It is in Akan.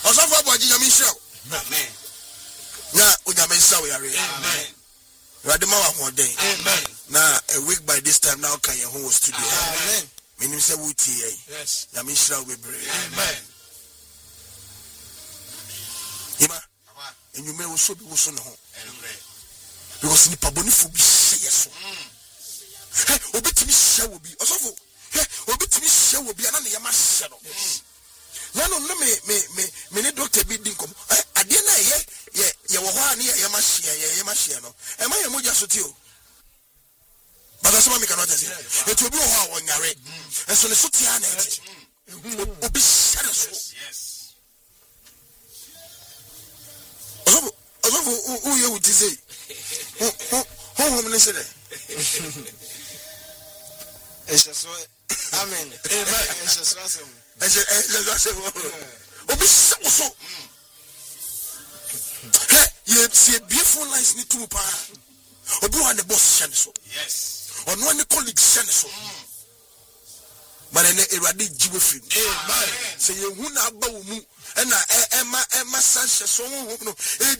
Osofo Aboji nyame nhyira. Amen. Na onyame nhyira wo yare. Amen. Radema wa hoden. Amen. Na a week by this time now can your home studio. Amen. Menim say wuti ye. Yes. Nyame nhyira wo bebre. Amen. Ima. Enyume wo so bi wo so ne ho. Amen. Because ni pabonifo bi hye so. Hey, obetimi hye wo bi. Osofo. Hey, obetimi hye wo bi ana ne yama hye no. Nano no me ne doctor bi din kom. Ade na ye wo ho ani yama hye no. E ma ye moja so ti o. But that's what me cannot say. It will be how one yare. And so the sotia net. Obi hye so. Yes. Who you would say? Who woman say that? It's just amen. It's just awesome. Obi so. Hey, you see beautiful lines need to pa. Obi wan the boss shen so. Yes. Or no any colleague shen so. But then Erade jiwe free. Amen. Say you hu na ba wo mu. Na Emma Sanchez so hu no. E